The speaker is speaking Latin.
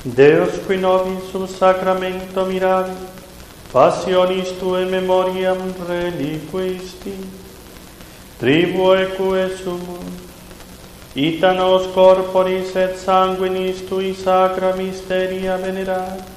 Deus qui nobis sul sacramento miravi, passionis Tuae memoriam reliquisti, tribue quae sumus, ita nos corporis et sanguinis Tui sacra mysteria venerati,